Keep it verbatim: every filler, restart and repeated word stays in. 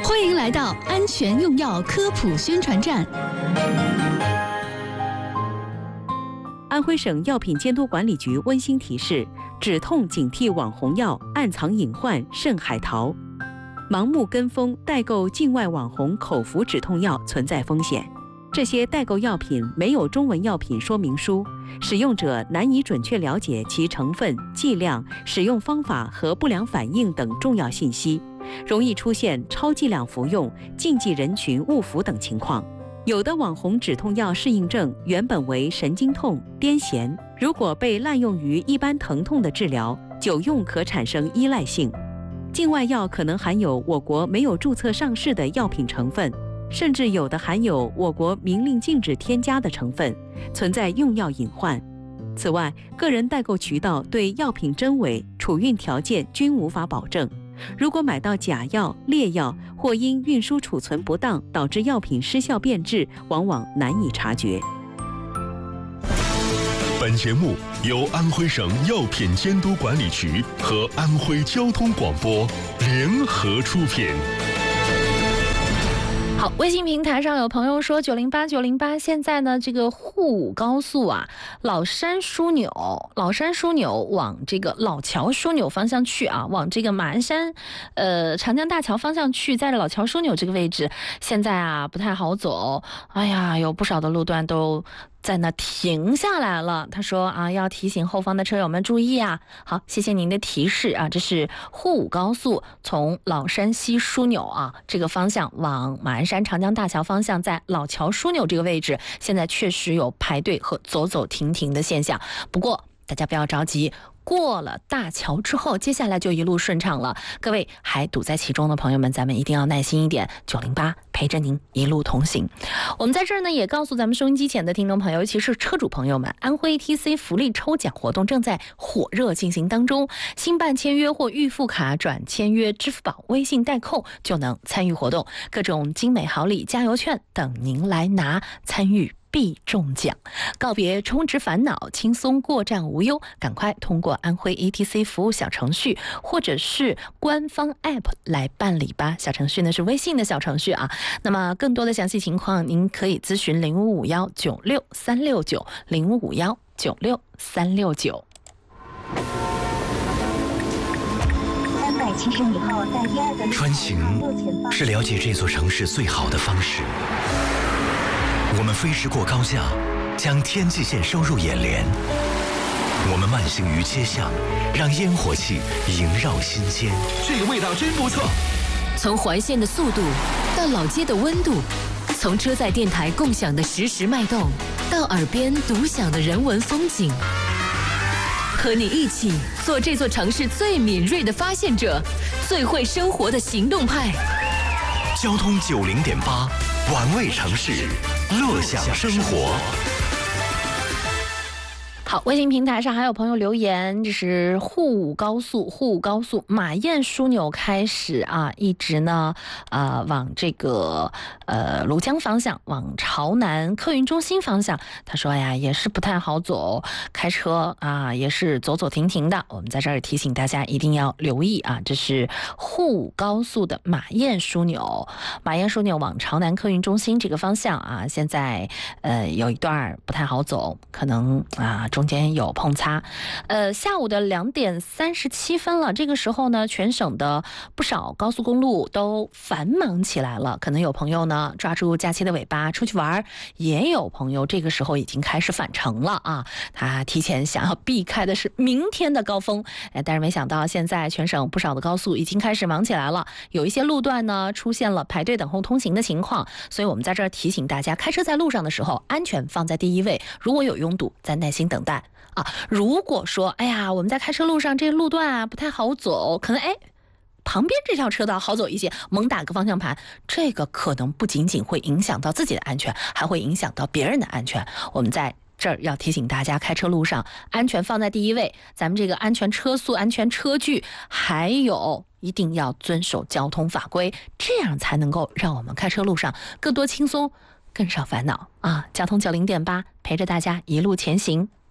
欢迎来到安全用药科普宣传站。 安徽省药品监督管理局温馨提示：止痛警惕网红药，暗藏隐患慎海淘。盲目跟风代购境外网红口服止痛药存在风险。这些代购药品没有中文药品说明书，使用者难以准确了解其成分、剂量、使用方法和不良反应等重要信息，容易出现超剂量服用、禁忌人群误服等情况。有的网红止痛药适应症原本为神经痛、癫痫，如果被滥用于一般疼痛的治疗，久用可产生依赖性。境外药可能含有我国没有注册上市的药品成分，甚至有的含有我国明令禁止添加的成分，存在用药隐患。此外，个人代购渠道对药品真伪、储运条件均无法保证。如果买到假药、劣药，或因运输储存不当导致药品失效变质，往往难以察觉。 本节目由安徽省药品监督管理局和安徽交通广播联合出品。 好，微信平台上有朋友说九零八九零八，现在呢这个沪武高速啊，老山枢纽老山枢纽往这个老桥枢纽方向去啊，往这个马鞍山呃长江大桥方向去，在老桥枢纽这个位置，现在啊不太好走，哎呀，有不少的路段都在那停下来了。他说啊，要提醒后方的车友们注意啊。好，谢谢您的提示啊。这是沪武高速从老山西枢纽啊这个方向往马鞍山长江大桥方向，在老桥枢纽这个位置，现在确实有排队和走走停停的现象。不过大家不要着急，过了大桥之后，接下来就一路顺畅了。各位还堵在其中的朋友们，咱们一定要耐心一点。九零八陪着您一路同行。我们在这儿呢，也告诉咱们收音机前的听众朋友，尤其是车主朋友们，安徽 A T C 福利抽奖活动正在火热进行当中。新办签约或预付卡转签约支付宝、微信代扣就能参与活动，各种精美好礼、加油券等您来拿，参与必中奖，告别充值烦恼，轻松过站无忧。赶快通过安徽 A T C 服务小程序或者是官方 App 来办理吧。小程序呢是微信的小程序啊。那么更多的详细情况，您可以咨询零五五幺九六三六九零五五幺九六三六九。 三百七十米后，在第二个穿行是了解这座城市最好的方式。我们飞驰过高架，将天际线收入眼帘；我们慢行于街巷，让烟火气萦绕心间。 这个味道真不错。 从环线的速度到老街的温度，从车载电台共享的实时脉动，到耳边独享的人文风景，和你一起做这座城市最敏锐的发现者，最会生活的行动派。 交通九零点八，玩味城市，乐享生活。 好，微信平台上还有朋友留言，这是沪武高速沪武高速马雁枢纽开始啊，一直呢呃往这个呃庐江方向，往潮南客运中心方向。他说呀，也是不太好走，开车啊也是走走停停的。我们在这儿提醒大家一定要留意啊，这是沪武高速的马雁枢纽，马雁枢纽往潮南客运中心这个方向啊，现在呃有一段不太好走，可能啊中间有碰擦。呃，下午的两点三十七分了，这个时候呢，全省的不少高速公路都繁忙起来了。可能有朋友呢抓住假期的尾巴出去玩，也有朋友这个时候已经开始返程了啊。他提前想要避开的是明天的高峰，哎，但是没想到现在全省不少的高速已经开始忙起来了，有一些路段呢出现了排队等候通行的情况。所以我们在这儿提醒大家，开车在路上的时候，安全放在第一位。如果有拥堵，再耐心等待。啊，如果说，哎呀，我们在开车路上这路段啊不太好走，可能哎，旁边这条车道好走一些，猛打个方向盘，这个可能不仅仅会影响到自己的安全，还会影响到别人的安全。我们在这儿要提醒大家，开车路上安全放在第一位，咱们这个安全车速、安全车距，还有一定要遵守交通法规，这样才能够让我们开车路上更多轻松，更少烦恼啊！交通九零点八陪着大家一路前行。